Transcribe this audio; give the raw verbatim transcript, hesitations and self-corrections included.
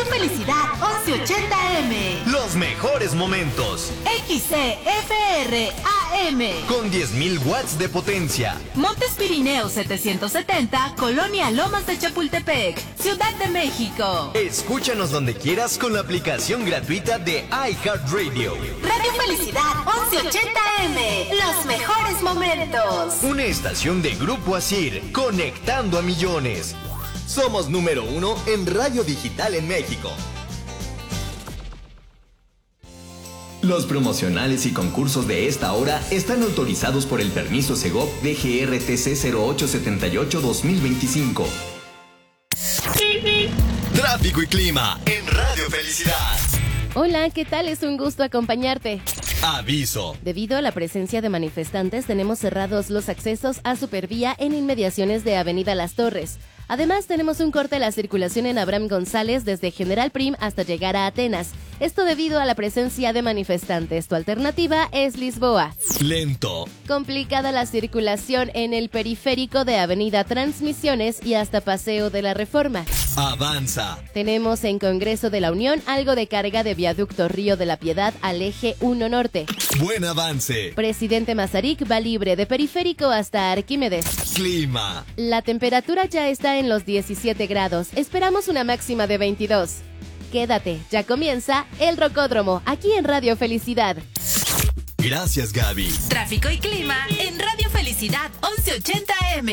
Radio Felicidad once ochenta eme. Los mejores momentos. X C F R A M. Con diez mil watts de potencia. Montes Pirineos setecientos setenta, Colonia Lomas de Chapultepec, Ciudad de México. Escúchanos donde quieras con la aplicación gratuita de iHeartRadio. Radio Felicidad once ochenta eme. Los mejores momentos. Una estación de Grupo Asir, conectando a millones. Somos número uno en radio digital en México. Los promocionales y concursos de esta hora están autorizados por el permiso Segov D G R T C cero ocho setenta y ocho dos mil veinticinco. Tráfico y clima en Radio Felicidad. Hola, ¿qué tal? Es un gusto acompañarte. Aviso. Debido a la presencia de manifestantes, tenemos cerrados los accesos a Supervía en inmediaciones de Avenida Las Torres. Además, tenemos un corte a la circulación en Abraham González desde General Prim hasta llegar a Atenas. Esto debido a la presencia de manifestantes. Tu alternativa es Lisboa. Lento. Complicada la circulación en el periférico de Avenida Transmisiones y hasta Paseo de la Reforma. Avanza. Tenemos en Congreso de la Unión algo de carga de viaducto Río de la Piedad al eje uno Norte. Buen avance. Presidente Mazarik va libre de periférico hasta Arquímedes. Clima. La temperatura ya está en los diecisiete grados. Esperamos una máxima de veintidós. Quédate, ya comienza El Rocódromo, aquí en Radio Felicidad. Gracias, Gaby. Tráfico y clima en Radio Felicidad once ochenta eme.